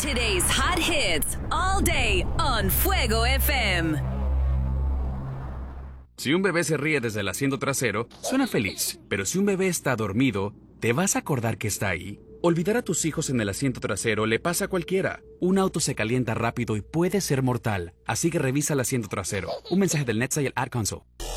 Today's hot hits all day on Fuego FM. Si un bebé se ríe desde el asiento trasero, suena feliz. Pero si un bebé está dormido, ¿te vas a acordar que está ahí? Olvidar a tus hijos en el asiento trasero le pasa a cualquiera. Un auto se calienta rápido y puede ser mortal. Así que revisa el asiento trasero. Un mensaje del NHTSA y el Ad Council.